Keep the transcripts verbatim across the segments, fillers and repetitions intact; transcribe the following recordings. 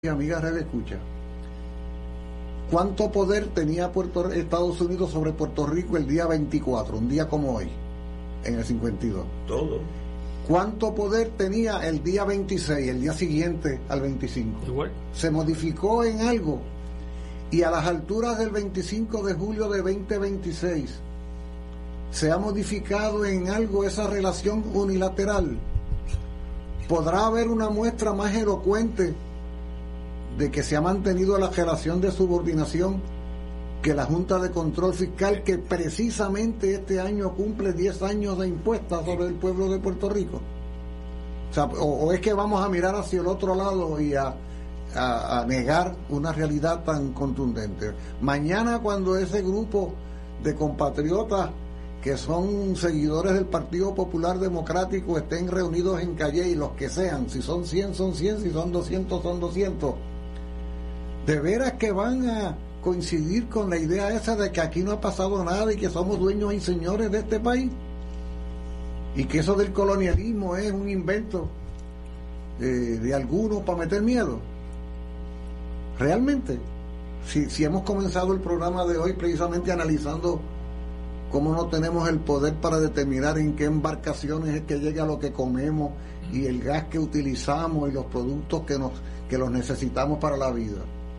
amiga Red Escucha, ¿cuánto poder tenía Puerto, Estados Unidos sobre Puerto Rico el día veinticuatro, un día como hoy, en el cincuenta y dos? Todo. ¿Cuánto poder tenía el día veintiséis, el día siguiente al veinticinco? Igual. Se modificó en algo, y a las alturas del veinticinco de julio de veinte veintiséis se ha modificado en algo esa relación unilateral. ¿Podrá haber una muestra más elocuente de que se ha mantenido la relación de subordinación que la Junta de Control Fiscal, que precisamente este año cumple diez años de impuestas sobre el pueblo de Puerto Rico? O sea, o, o es que vamos a mirar hacia el otro lado y a, a, a negar una realidad tan contundente. Mañana, cuando ese grupo de compatriotas que son seguidores del Partido Popular Democrático estén reunidos en Calle, y los que sean, si son cien son cien, si son doscientos son doscientos, ¿de veras que van a coincidir con la idea esa de que aquí no ha pasado nada y que somos dueños y señores de este país? Y que eso del colonialismo es un invento eh, de algunos para meter miedo. Realmente, si, si hemos comenzado el programa de hoy precisamente analizando cómo no tenemos el poder para determinar en qué embarcaciones es que llega lo que comemos y el gas que utilizamos y los productos que nos que los necesitamos para la vida.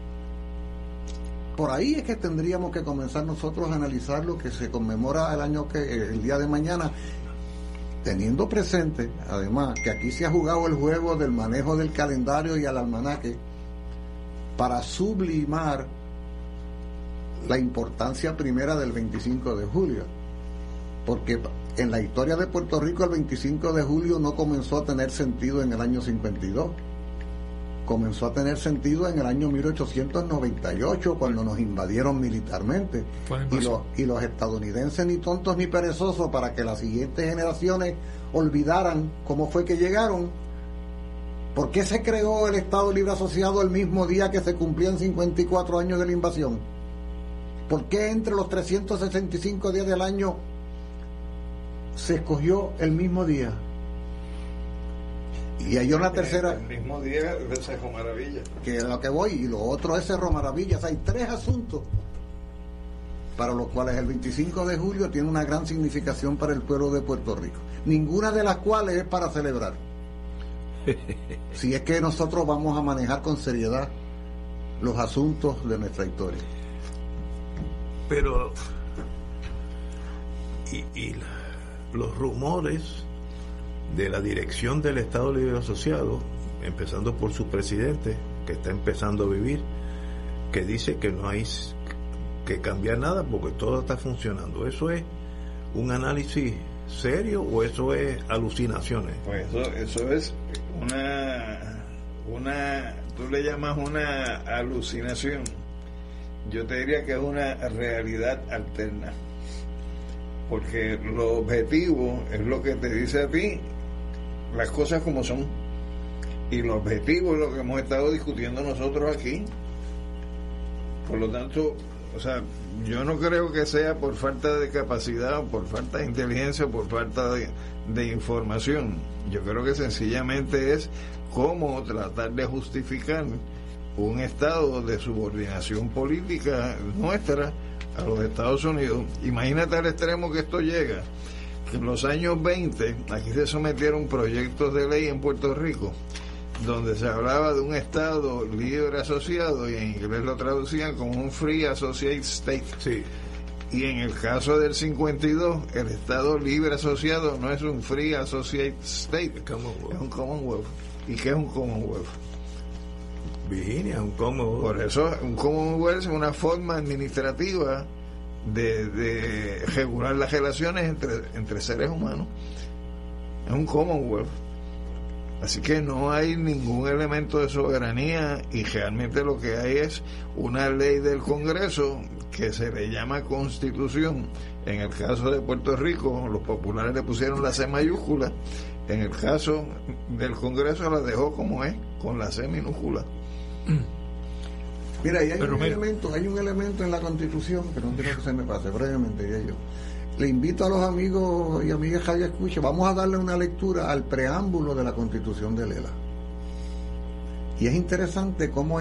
Por ahí es que tendríamos que comenzar nosotros a analizar lo que se conmemora el año que el día de mañana, teniendo presente, además, que aquí se ha jugado el juego del manejo del calendario y el almanaque para sublimar la importancia primera del veinticinco de julio, porque en la historia de Puerto Rico el veinticinco de julio no comenzó a tener sentido en el año cincuenta y dos, comenzó a tener sentido en el año mil ochocientos noventa y ocho, cuando nos invadieron militarmente, y los, y los estadounidenses, ni tontos ni perezosos, para que las siguientes generaciones olvidaran cómo fue que llegaron. ¿Por qué se creó el Estado Libre Asociado el mismo día que se cumplían cincuenta y cuatro años de la invasión? ¿Por qué entre los trescientos sesenta y cinco días del año se escogió el mismo día? Y hay una tercera... El mismo día de Cerro Maravilla. Que es lo que voy, y lo otro es Cerro Maravillas. Hay tres asuntos para los cuales el veinticinco de julio tiene una gran significación para el pueblo de Puerto Rico. Ninguna de las cuales es para celebrar. Si es que nosotros vamos a manejar con seriedad los asuntos de nuestra historia. Pero y, y la, los rumores de la dirección del Estado Libre Asociado, empezando por su presidente, que está empezando a vivir, que dice que no hay que cambiar nada porque todo está funcionando, ¿eso es un análisis serio o eso es alucinaciones? Pues eso, eso es una una tú le llamas una alucinación. Yo te diría que es una realidad alterna, porque lo objetivo es lo que te dice a ti las cosas como son, y lo objetivo es lo que hemos estado discutiendo nosotros aquí. Por lo tanto, o sea, yo no creo que sea por falta de capacidad, o por falta de inteligencia, o por falta de, de información. Yo creo que sencillamente es cómo tratar de justificar un estado de subordinación política nuestra a los Estados Unidos. Imagínate al extremo que esto llega, que en los años veinte aquí se sometieron proyectos de ley en Puerto Rico donde se hablaba de un estado libre asociado, y en inglés lo traducían como un free associate state. Sí. Y en el caso del cincuenta y dos, el estado libre asociado no es un free associate state, es un commonwealth. ¿Y qué es un commonwealth? Virginia, un Commonwealth. Por eso, un Commonwealth es una forma administrativa de, de regular las relaciones entre, entre seres humanos. Es un Commonwealth. Así que no hay ningún elemento de soberanía, y realmente lo que hay es una ley del Congreso que se le llama Constitución. En el caso de Puerto Rico, los populares le pusieron la C mayúscula. En el caso del Congreso la dejó como es, con la C minúscula. Mira, y hay Pero un mira. elemento, hay un elemento en la Constitución que no quiero que se me pase brevemente, ya yo. Le invito a los amigos y amigas que escuchen, vamos a darle una lectura al preámbulo de la Constitución de Lela. Y es interesante cómo